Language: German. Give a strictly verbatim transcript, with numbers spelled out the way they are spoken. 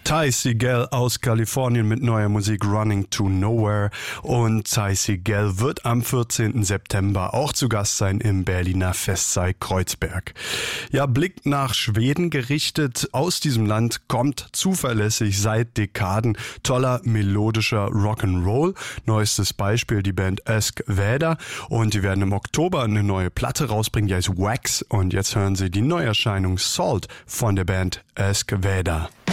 Ty Segall aus Kalifornien mit neuer Musik Running to Nowhere, und Ty Segall wird am vierzehnten September auch zu Gast sein im Berliner Festsaal Kreuzberg. Ja, Blick nach Schweden gerichtet. Aus diesem Land kommt zuverlässig seit Dekaden toller melodischer Rock'n'Roll. Neuestes Beispiel die Band Ask Väder, und die werden im Oktober eine neue Platte rausbringen, die heißt Wax, und jetzt hören Sie die Neuerscheinung Salt von der Band Ask Väder.